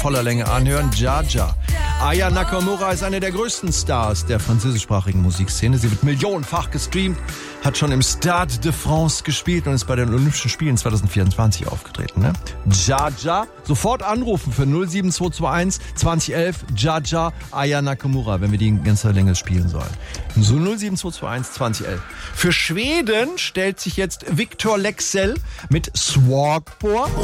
voller Länge anhören. Jaja. Aya Nakamura ist eine der größten Stars der französischsprachigen Musikszene. Sie wird millionenfach gestreamt, hat schon im Stade de France gespielt und ist bei den Olympischen Spielen 2024 aufgetreten. Ne? Jaja. Sofort anrufen für 07221 2011 Jaja Aya Nakamura, wenn wir die in ganzer Länge spielen sollen. So 07221 2011. Für Schweden stellt sich jetzt Victor Leksell mit Swagborg.